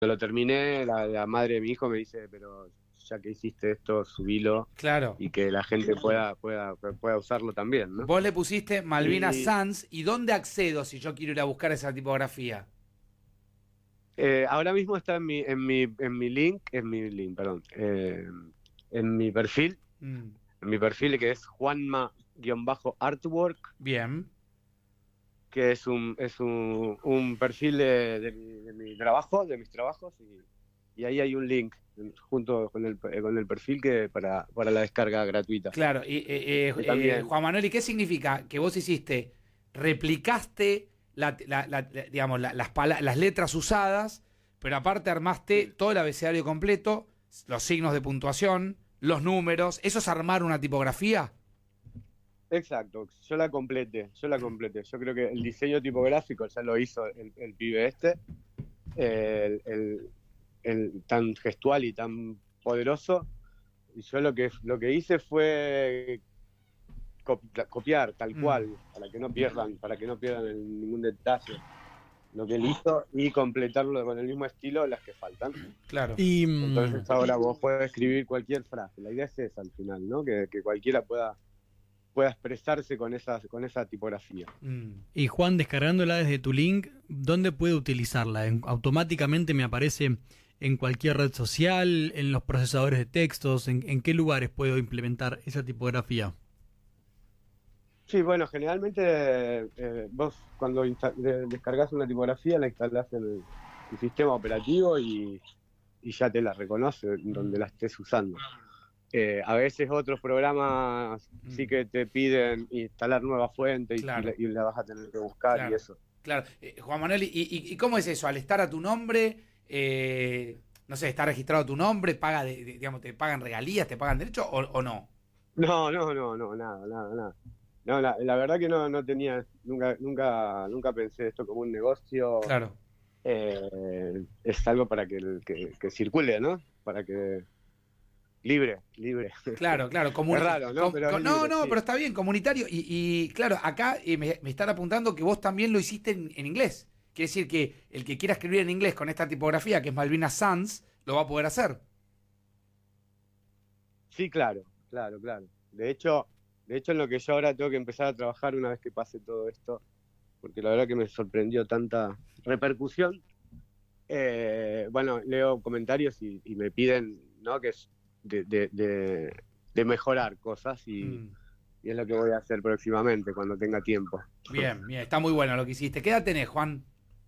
lo terminé, la madre de mi hijo me dice, pero ya que hiciste esto, subilo Claro. y que la gente pueda usarlo también, ¿no? Vos le pusiste Malvinas Y Sans, ¿y dónde accedo si yo quiero ir a buscar esa tipografía? ahora mismo está perdón, en mi perfil, Mm, que es Juanma-Artwork, bien. que es un perfil de mi trabajo, de mis trabajos, y ahí hay un link junto con el perfil para la descarga gratuita. Claro, Que también, Juan Manuel, ¿y qué significa que vos hiciste? Replicaste digamos, las letras usadas, pero aparte armaste sí, todo el abecedario completo, los signos de puntuación, los números. ¿Eso es armar una tipografía? exacto, yo la completé. Yo creo que el diseño tipográfico ya lo hizo el pibe este, el tan gestual y tan poderoso, y yo lo que hice fue copiar tal Mm, cual, para que no pierdan ningún detalle lo que él hizo y completarlo con el mismo estilo las que faltan. claro. Y Entonces ahora vos podés escribir cualquier frase. La idea es esa al final, ¿no? Que cualquiera pueda expresarse con esa tipografía. Mm. Y Juan, descargándola desde tu link, ¿dónde puede utilizarla? Automáticamente me aparece en cualquier red social, en los procesadores de textos, en qué lugares puedo implementar esa tipografía. Sí, bueno, generalmente vos cuando descargas una tipografía la instalás en el sistema operativo y ya te la reconoce donde la estés usando. A veces otros programas sí Mm, que te piden instalar nueva fuente y la, claro, y la vas a tener que buscar y claro, eso. claro. Juan Manuel, ¿y cómo es eso? Al estar a tu nombre, no sé, está registrado tu nombre, paga digamos, te pagan regalías, te pagan derechos o no? No, no, no, no, nada, nada, nada. No, la verdad que no tenía, nunca pensé esto como un negocio. Claro, Es algo para que circule, ¿no? Para que libre, libre. claro, claro. Es raro, ¿no? Pero es No, libre, no, sí. pero está bien, comunitario. Y claro, acá me están apuntando que vos también lo hiciste en inglés. Quiere decir que el que quiera escribir en inglés con esta tipografía, que es Malvinas Sans, lo va a poder hacer. Sí, claro, claro, claro. De hecho, en lo que yo ahora tengo que empezar a trabajar una vez que pase todo esto, porque la verdad que me sorprendió tanta repercusión. Bueno, leo comentarios y me piden, ¿no? Que es de mejorar cosas Mm, y es lo que voy a hacer próximamente cuando tenga tiempo. bien, bien, está muy bueno lo que hiciste. ¿Qué edad tenés, Juan?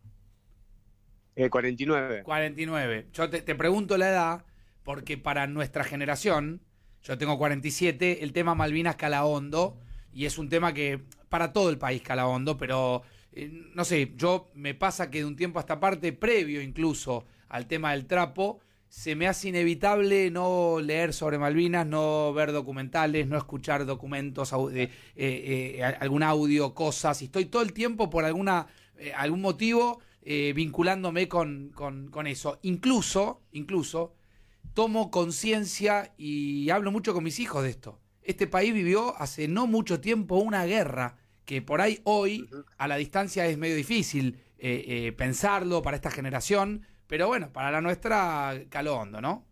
49. 49. Yo te pregunto la edad porque para nuestra generación, yo tengo 47, el tema Malvinas cala hondo y es un tema que para todo el país cala hondo, pero no sé, yo me pasa que de un tiempo a esta parte, previo incluso al tema del trapo, se me hace inevitable no leer sobre Malvinas, no ver documentales, no escuchar documentos, algún audio, cosas, y estoy todo el tiempo por algún motivo vinculándome con eso. Incluso, tomo conciencia y hablo mucho con mis hijos de esto. Este país vivió hace no mucho tiempo una guerra que por ahí hoy, Ujú. a la distancia, es medio difícil pensarlo para esta generación, pero bueno, para la nuestra, caló hondo, ¿no?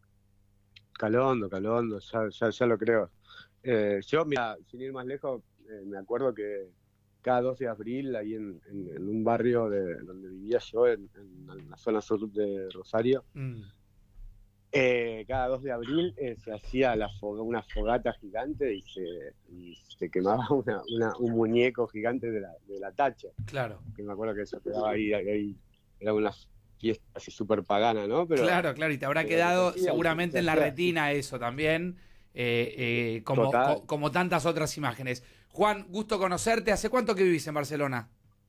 Caló hondo, ya lo creo. Yo, mira, sin ir más lejos, me acuerdo que cada 12 de abril, ahí en un barrio donde vivía yo, en la zona sur de Rosario, Mm, cada 2 de abril se hacía una fogata gigante y se quemaba un muñeco gigante de la tacha. claro. Que me acuerdo que eso quedaba ahí, era una fiesta así súper pagana, ¿no? Pero, Claro, claro, y te habrá pero que se quedado hacía, seguramente se en la hacía así, retina eso también, total. como tantas otras imágenes. Juan, gusto conocerte. ¿Hace cuánto que vivís en Barcelona?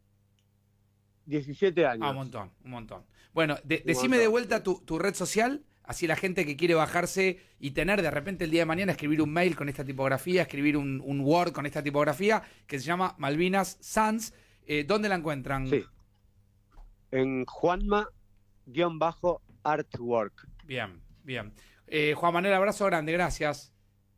17 Ah, un años, montón, un montón. Bueno, un decime de montón, sí. vuelta tu red social, así la gente que quiere bajarse y tener de repente el día de mañana escribir un mail con esta tipografía, escribir un Word con esta tipografía, que se llama Malvinas Sans. ¿Dónde la encuentran? Sí, en Juanma-Artwork. Bien, bien. Juan Manuel, abrazo grande, gracias.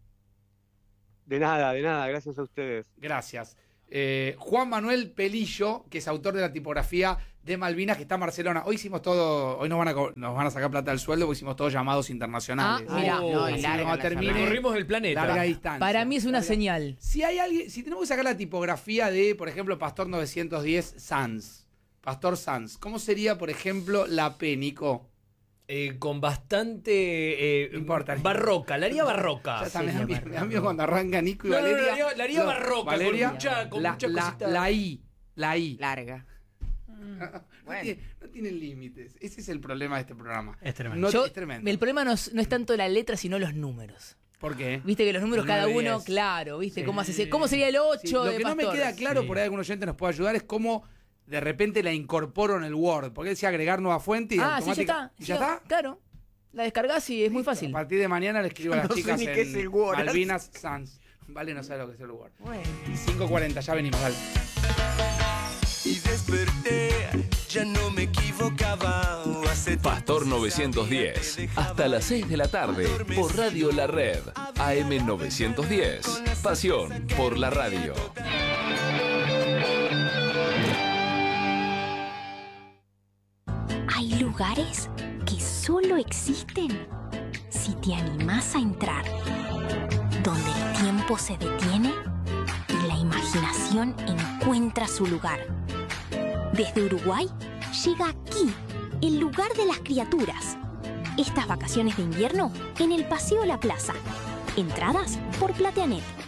De nada, gracias a ustedes. Gracias. Juan Manuel Pelillo, que es autor de la tipografía de Malvinas que está en Barcelona. Hoy hicimos todo, hoy nos van a sacar plata del sueldo porque hicimos todos llamados internacionales. Mirá. Así larga cuando la termine, Recorrimos el planeta. larga distancia. Para mí es una señal. Si hay alguien, si tenemos que sacar la tipografía de, por ejemplo, Pastor 910 Sanz, Pastor Sanz, ¿cómo sería, por ejemplo, la P, Nico? Con bastante No importa. barroca, la haría barroca. Ya está, me da miedo cuando arranca Nico y No, Valeria. la haría barroca, Valeria, con mucha cosita. la I. Larga. No tiene límites. Ese es el problema de este programa. Es tremendo. No, es tremendo. El problema no es tanto la letra, sino los números. ¿Por qué? Viste que los números El cada 9, uno, 10. claro, ¿viste? Sí. ¿Cómo sería el 8 Sí, lo de que no me Pastor? queda claro, Sí. por ahí algún oyente nos puede ayudar, es cómo de repente la incorporo en el Word. Porque decía agregar nueva fuente y Sí, ya automática. está. ¿Y ya está? Claro. La descargas y es muy Listo. fácil. A partir de mañana le escribo a las No sé chicas ni en qué es el Word. Malvinas Sans. Vale, no sabe lo que es el Word. Bueno. 5:40, ya venimos, dale. Y desperté, ya no me equivocaba. Pastor 910, hasta las 6 de la tarde, por Radio La Red, AM 910. Pasión por la radio. Hay lugares que solo existen si te animás a entrar, donde el tiempo se detiene y la imaginación encuentra su lugar. Desde Uruguay llega aquí, el lugar de las criaturas. Estas vacaciones de invierno en el Paseo La Plaza. Entradas por Plateanet.